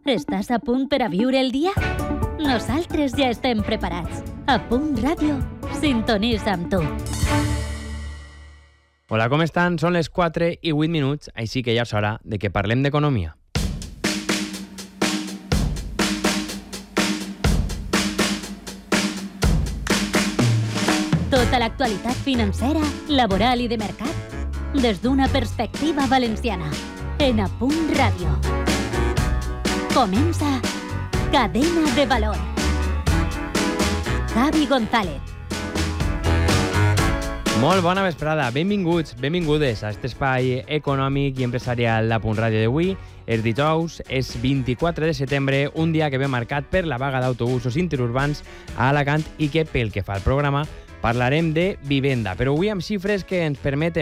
Estàs a punt per a viure el dia? Nosaltres ja estem preparats. A Punt Ràdio, sintonitza amb tu. Hola, com estan? Són les 4:08, així que ja és hora de que parlem d'economia. Tota l'actualitat financera, laboral i de mercat, des d'una perspectiva valenciana, en A Punt Ràdio. Comença Cadena de Valor. Javi González. Molt bona vesprada, benvinguts, benvingudes a aquest espai econòmic i empresarial d'A Punt Ràdio d'avui. És dijous, és 24 de setembre, un dia que ve marcat per la vaga d'autobusos interurbans a Alacant i que, pel que fa al programa, parlarem de vivenda, però avui amb xifres que ens permeten